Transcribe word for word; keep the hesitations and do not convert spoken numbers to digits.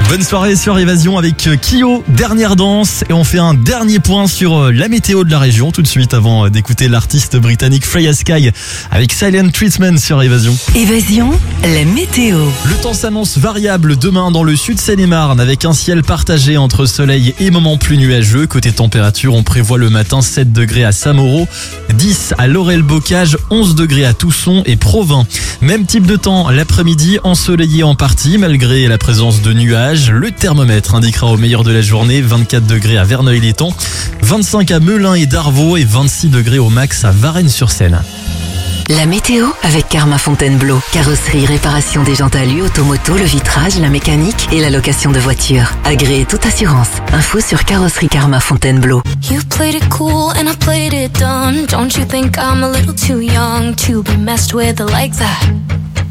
Bonne soirée sur Évasion avec Kyo, dernière danse, et on fait un dernier point sur la météo de la région tout de suite avant d'écouter l'artiste britannique Freya Sky avec Silent Treatment sur Évasion. Évasion, la météo. Le temps s'annonce variable demain dans le sud Seine-et-Marne avec un ciel partagé entre soleil et moments plus nuageux. Côté température, on prévoit le matin sept degrés à Saint-Mauro, dix à Laurel-Bocage, onze degrés à Tousson et Provins. Même type de temps l'après-midi, ensoleillé en partie malgré la présence de nuages. Le thermomètre indiquera au meilleur de la journée vingt-quatre degrés à Verneuil-les-Tons, vingt-cinq à Melun et Darvaux et vingt-six degrés au max à Varennes-sur-Seine. La météo avec Karma Fontainebleau. Carrosserie, réparation des jantes alu, automoto, le vitrage, la mécanique et la location de voitures. Agréé toute assurance. Info sur Carrosserie Karma Fontainebleau. You played it cool and I played it dumb. Don't you think I'm a little too young to be messed with like that?